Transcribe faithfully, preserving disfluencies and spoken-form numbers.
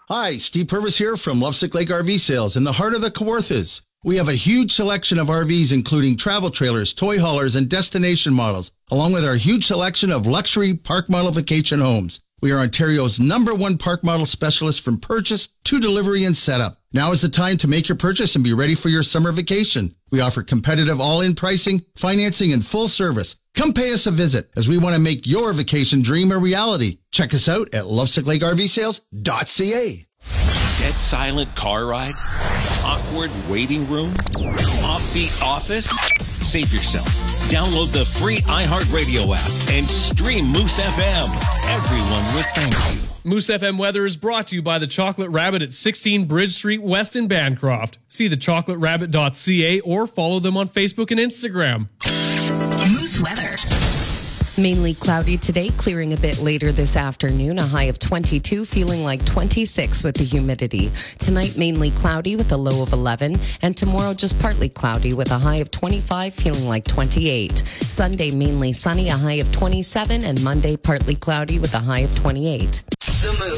Hi, Steve Purvis here from Lovesick Lake R V Sales in the heart of the Kawarthas. We have a huge selection of R Vs, including travel trailers, toy haulers, and destination models, along with our huge selection of luxury park model vacation homes. We are Ontario's number one park model specialist from purchase to delivery and setup. Now is the time to make your purchase and be ready for your summer vacation. We offer competitive all-in pricing, financing, and full service. Come pay us a visit as we want to make your vacation dream a reality. Check us out at lovesick lake r v sales dot c a. Dead silent car ride? Awkward waiting room? Offbeat office? Save yourself. Download the free iHeartRadio app and stream Moose F M. Everyone will thank you. Moose F M weather is brought to you by the Chocolate Rabbit at sixteen Bridge Street West in Bancroft. See the chocolate rabbit dot c a or follow them on Facebook and Instagram. Moose weather. Mainly cloudy today, clearing a bit later this afternoon. A high of twenty-two, feeling like twenty-six with the humidity. Tonight, mainly cloudy with a low of eleven. And tomorrow, just partly cloudy with a high of twenty-five, feeling like twenty-eight. Sunday, mainly sunny, a high of twenty-seven. And Monday, partly cloudy with a high of twenty-eight. The Moose.